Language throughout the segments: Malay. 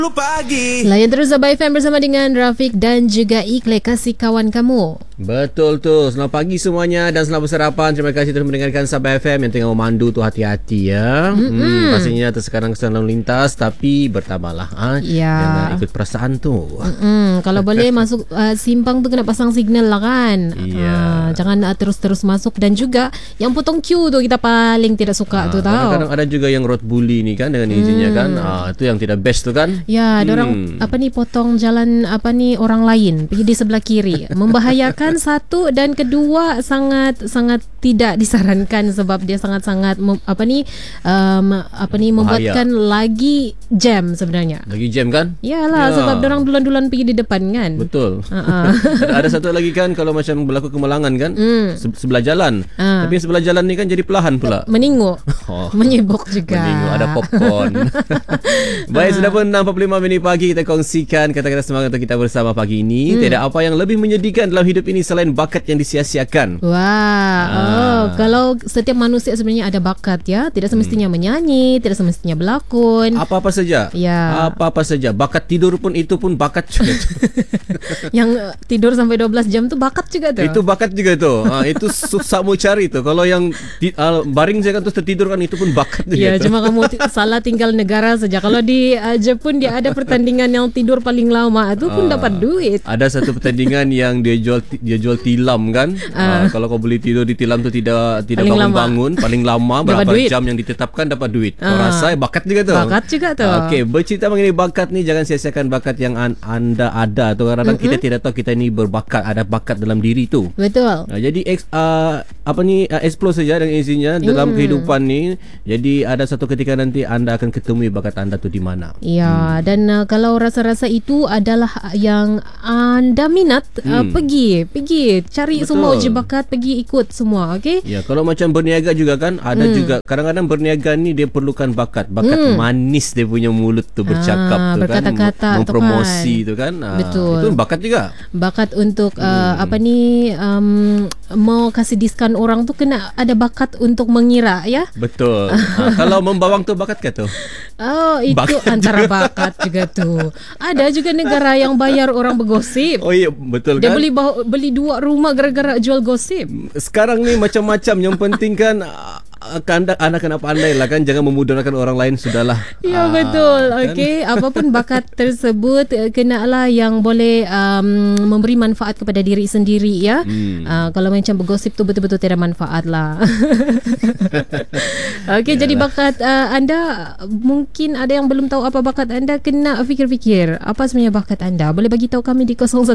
Pagi. Layan terus Sabah FM bersama dengan Rafiq dan juga Ikhlas, kasih kawan kamu. Betul tu. Selamat pagi semuanya dan selamat bersarapan. Terima kasih terus mendengarkan Sabah FM. Yang tengah memandu tu hati-hati ya. Pastinya tersekarang keselamatan lalu lintas, tapi bertabahlah. Ya. Jangan ikut perasaan tu. Kalau boleh masuk simpang tu kena pasang signal lah kan. Iya. Jangan terus-terus masuk. Dan juga yang potong queue tu kita paling tidak suka tu tau. Kadang-kadang ada juga yang road bully ni kan, dengan izinnya kan. Itu yang tidak best tu kan. Ya, ada orang potong jalan orang lain pergi di sebelah kiri. Membahayakan satu, dan kedua sangat tidak disarankan sebab dia sangat-sangat membuatkan lagi jam sebenarnya. Lagi jam kan? Yalah, sebab orang dulan-dulan pergi di depan kan. Betul. Ada satu lagi kan, kalau macam berlaku kemalangan kan, sebelah jalan. Tapi sebelah jalan ni kan jadi perlahan pula. Meninguk. Menyibuk juga. Meninguk, ada popcorn. Baik, sudah pun 6.45 minit pagi, kita kongsikan kata-kata semangat untuk kita bersama pagi ini. Tidak apa yang lebih menyedihkan dalam hidup ini selain bakat yang disia-siakan. Wah, kalau setiap manusia sebenarnya ada bakat ya. Tidak semestinya menyanyi, tidak semestinya berlakon. Apa-apa saja. Ya. Apa-apa saja. Bakat tidur pun itu pun bakat juga. Yang tidur sampai 12 jam tu bakat juga tu. Itu bakat juga tu. Itu susah mau cari tu. Kalau yang baring saya kan terus tertidur kan, itu pun bakat juga. Ya, tu. cuma kamu salah tinggal negara saja. Kalau di Jepun dia ada pertandingan yang tidur paling lama itu pun dapat duit. Ada satu pertandingan yang dia jual tilam kan. Kalau kau boleh tidur di tilam tu tidak bangun-bangun paling lama berapa jam yang ditetapkan dapat duit. Kau rasa bakat juga tu. Bakat juga tu. Okey, bercerita mengenai bakat ni, jangan sia-siakan bakat yang anda ada. Tu kadang-kadang kita tidak tahu kita ni berbakat, ada bakat dalam diri tu. Betul. Jadi explore saja dengan izinnya dalam kehidupan ni. Jadi ada satu ketika nanti anda akan ketemu bakat anda tu di mana. Ya, dan kalau rasa-rasa itu adalah yang anda minat, pergi cari. Betul. Semua uji bakat, pergi ikut semua, okey? Ya, kalau macam berniaga juga kan, ada juga kadang-kadang berniaga ni dia perlukan bakat manis, dia punya mulut tu bercakap tu berkata-kata kan, mempromosi tu kan. Betul. Itu bakat juga. Bakat untuk mau kasih diskon orang tu kena ada bakat untuk mengira ya. Betul. Kalau membawang tu bakat ke tu? Oh, itu bakat antara juga. Bakat juga tu. Ada juga negara yang bayar orang bergosip. Oh iya, betul dia kan? Dia beli 2 rumah gara-gara jual gosip. Sekarang ni macam-macam. Yang penting kan anda kena pandai lah kan, jangan memudaratkan orang lain, sudahlah. Ya, betul. Okey, kan? Apapun bakat tersebut kenalah yang boleh memberi manfaat kepada diri sendiri ya. Kalau macam bergosip tu betul-betul tidak manfaat lah. Okey, jadi bakat anda, mungkin ada yang belum tahu apa bakat anda, kena fikir-fikir apa sebenarnya bakat anda. Boleh bagi tahu kami di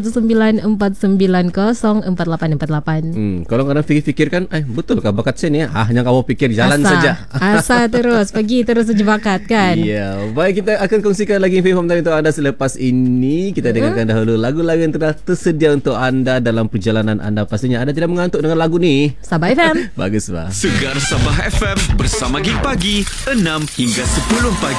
0194904848. Kalau kadang fikir-fikir kan, betulkah bakat saya ni? Hanya kamu pikir, jalan saja. Asa terus, pergi terus saja bakat kan. Ya, baik, kita akan kongsikan lagi informasi untuk anda selepas ini. Kita dengarkan dahulu lagu-lagu yang telah tersedia untuk anda dalam perjalanan anda. Pastinya anda tidak mengantuk dengan lagu ni. Sabah FM. Bagus, bah. Segar Sabah FM bersama Gig Pagi 6 hingga 10 pagi.